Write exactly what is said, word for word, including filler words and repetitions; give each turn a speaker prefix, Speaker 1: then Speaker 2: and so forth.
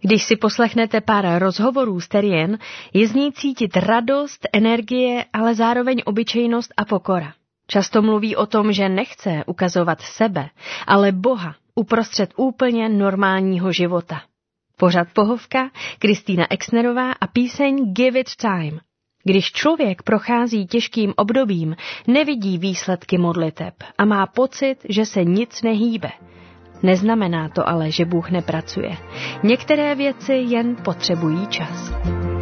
Speaker 1: Když si poslechnete pár rozhovorů s Terrien, je z ní cítit radost, energie, ale zároveň obyčejnost a pokora. Často mluví o tom, že nechce ukazovat sebe, ale Boha uprostřed úplně normálního života. Pořad Pohovka, Kristýna Exnerová a píseň Give it time. Když člověk prochází těžkým obdobím, nevidí výsledky modliteb a má pocit, že se nic nehýbe. Neznamená to ale, že Bůh nepracuje. Některé věci jen potřebují čas.